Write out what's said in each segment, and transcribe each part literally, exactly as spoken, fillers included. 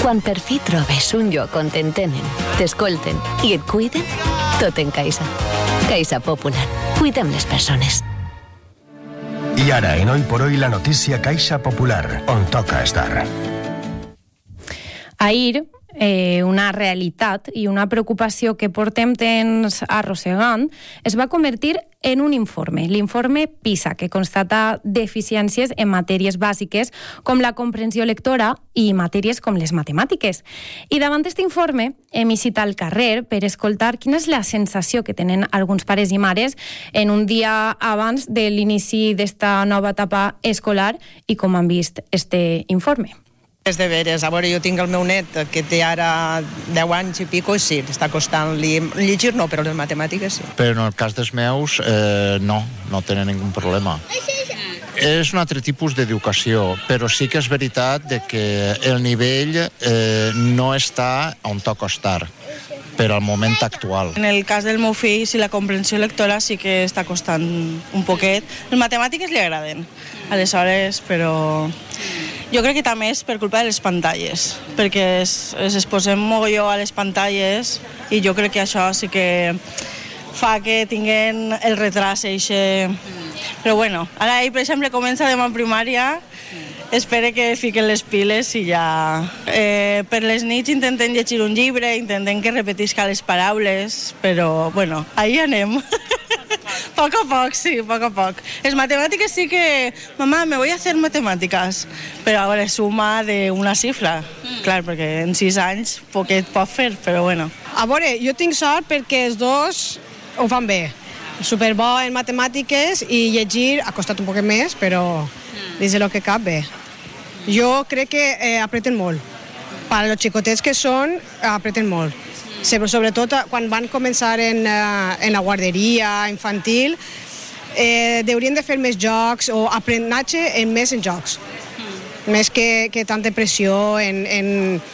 Quan per fi trobes un lloc on t'entenen, t'escolten i et cuiden, tot en Caixa. Caixa Popular. Cuidem les persones. Y ahora, en Hoy por Hoy, la noticia Caixa Popular, on toca estar. Ahir, eh, una realitat i una preocupació que portem temps arrossegant es va convertir en un informe, l'informe PISA, que constata deficiències en matèries bàsiques com la comprensió lectora i matèries com les matemàtiques. I davant d'aquest informe hem eixit al carrer per escoltar quina és la sensació que tenen alguns pares i mares en un dia abans de l'inici d'esta nova etapa escolar i com han vist este informe. És de veres. A veure, jo tinc el meu net, que té ara deu anys i pico, i sí, està costant-li llegir, no, però les matemàtiques sí. Però en el cas dels meus, eh, no, no tenen ningun problema. És un altre tipus d'educació, però sí que és veritat de que el nivell eh, no està on toca estar per al moment actual. En el cas del meu fill, si la comprensió lectora sí que està costant un poquet. Les matemàtiques li agraden, aleshores, però jo crec que també és per culpa de les pantalles, perquè es, es exposem mogolló a les pantalles i jo crec que això sí que fa que tinguin el retras eixe. Però bueno, ara ell, per exemple, comença demà en primària, espero que fiquen les piles i ja... Eh, per les nits intenten llegir un llibre, intenten que repetisca les paraules, però bueno, ahí anem. Poc a poc, sí, poc a poc. Les matemàtiques sí que... Mamà, me voy a hacer matemáticas. Però a veure, suma d'una xifra. Mm. Clar, perquè en sis anys poquet pot fer, però bueno. A veure, jo tinc sort perquè els dos ho fan bé. Superbo en matemàtiques i llegir ha costat un poc més, però mm. dins del que cap bé. Jo crec que eh, apreten molt. Per als xicotets que són, apreten molt. Sobretot quan van començar en, en la guarderia infantil, eh, haurien de fer més jocs o aprenentatge en més en jocs. Mm. Més que, que tanta pressió en, en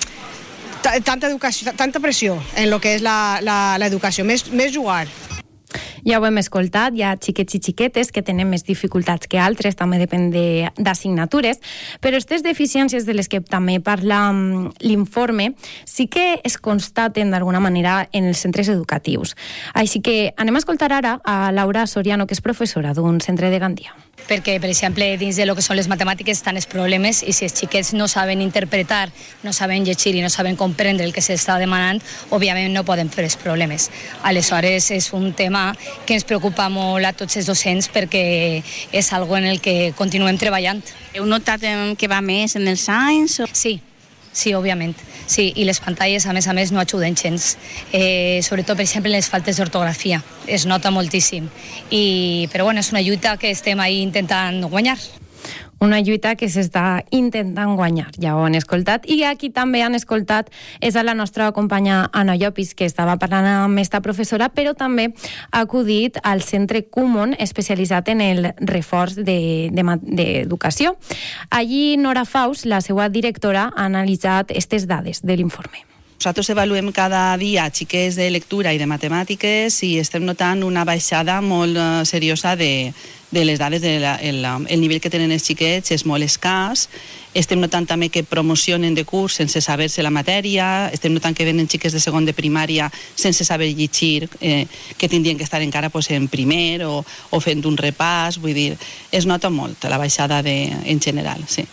tanta educació, tanta pressió en el que és l'educació, més, més jugar. Ja ho hem escoltat, hi ha xiquets i xiquetes que tenen més dificultats que altres, també depèn d'assignatures, però aquestes deficiències de les que també parla l'informe sí que es constaten d'alguna manera en els centres educatius. Així que anem a escoltar ara a Laura Soriano, que és professora d'un centre de Gandia. Perquè, per exemple, dins de lo que són les matemàtiques estan els problemes i si els xiquets no saben interpretar, no saben llegir i no saben comprendre el que s'està demanant, òbviament no poden fer els problemes. Aleshores, és un tema que ens preocupa molt a tots els docents perquè és algo en el que continuem treballant. Heu notat que va més en els anys? O... Sí, sí, òbviament. Sí, i les pantalles, a més a més, no ajuden gens. Eh, sobretot, per exemple, les faltes d'ortografia. Es nota moltíssim. I, però bueno, és una lluita que estem ahí intentant guanyar. Una lluita que s'està intentant guanyar, ja ho han escoltat. I aquí també han escoltat és a la nostra companya Anna Llopis, que estava parlant amb esta professora, però també ha acudit al Centre Kumon, especialitzat en el reforç d'educació. De, de, Allí Nora Faus, la seva directora, ha analitzat aquestes dades de l'informe. Nosaltres avaluem cada dia xiquets de lectura i de matemàtiques i estem notant una baixada molt uh, seriosa de, de les dades. De la, el, el nivell que tenen els xiquets és molt escàs. Estem notant també que promocionen de curs sense saber-se la matèria. Estem notant que venen xiques de segon de primària sense saber llegir, eh, que tindrien que estar encara pues, en primer o, o fent un repàs. Vull dir, es nota molt la baixada de, en general, sí.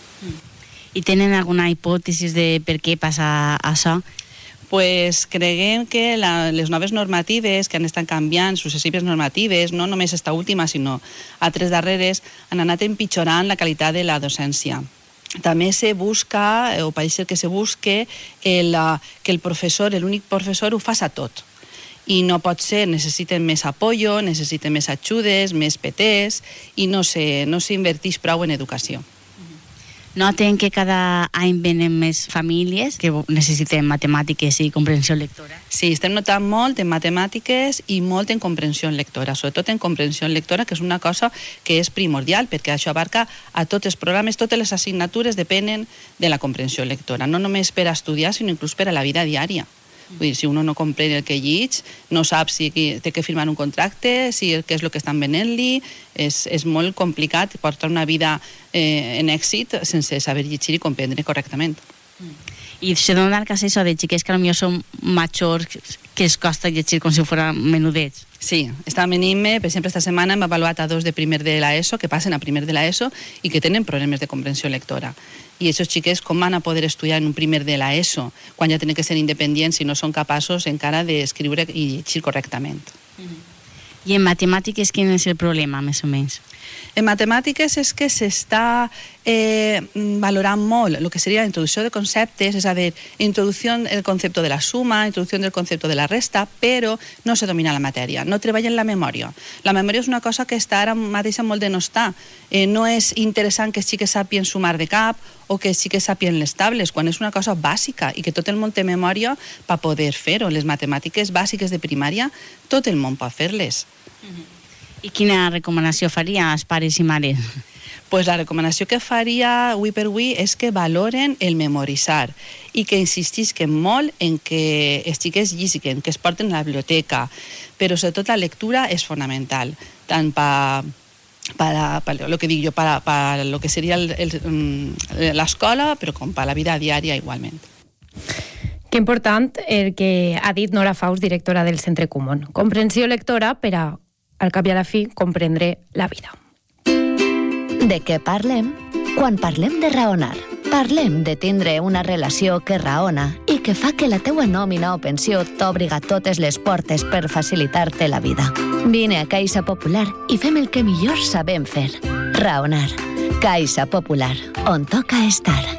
I tenen alguna hipòtesi de per què passa això? Pues creguem que la, les noves normatives que han estat canviant, successives normatives, no només esta última, sinó altres darreres, han anat empitjorant la qualitat de la docència. També se busca, o pareix ser que se busque, el, que el professor, l'únic professor, ho faça tot. I no pot ser, necessiten més apoyo, necessiten més ajudes, més peters, i no s'inverteix prou en educació. Noten que cada any venen més famílies que necessiten matemàtiques i comprensió lectora? Sí, estem notant molt en matemàtiques i molt en comprensió lectora, sobretot en comprensió lectora, que és una cosa que és primordial, perquè això abarca a tots els programes, totes les assignatures depenen de la comprensió lectora, no només per a estudiar, sinó inclús per a la vida diària. Vull dir, si uno no comprèn el que llig, no sap si té que firmar un contracte, si què és el que estan venent-li, és, és molt complicat portar una vida eh, en èxit sense saber llegir i comprendre correctament. I se dona el cas això de xiquets que potser són majors que els costa llegir com si fossin menudets. Sí, esta menime, per exemple, esta setmana hem avaluat a dos de primer de l'ESO, que passen a primer de l'ESO i que tenen problemes de comprensió lectora. I aquests xiquets com van a poder estudiar en un primer de l'ESO quan ja tenen que ser independents i no són capaços encara d'escriure i llegir correctament. I en matemàtiques quin és el problema, més o menys? En matemàtiques és que s'està eh, valorant molt el que seria la introducció de conceptes, és a dir, introducció del concepte de la suma, introducció del concepte de la resta, però no se domina la matèria, no treballen la memòria. La memòria és una cosa que està ara mateix molt denostar. Eh, no és interessant que els xiques sàpien sumar de cap o que els xiques sàpien les tables, quan és una cosa bàsica i que tot el món té memòria per poder fer-ho. Les matemàtiques bàsiques de primària, tot el món pot fer-les. I quina recomanació faria als pares i mares? Pues la recomanació que faria avui per avui és que valoren el memoritzar i que insistisquen molt en que els xiquets llisquen, que es porten a la biblioteca, però sobretot la lectura és fonamental, tant per para, para lo que digo yo, para, para lo que sería el, el, la escola, però com per la vida diària igualment. Que important el que ha dit Nora Faust, directora del Centre Común. Comprensió lectora per a, al cap i a la fi, comprendre la vida. De què parlem? Quan parlem de raonar. Parlem de tindre una relació que raona i que fa que la teua nòmina o pensió t'obriga totes les portes per facilitar-te la vida. Vine a Caixa Popular i fem el que millor sabem fer. Raonar. Caixa Popular, on toca estar.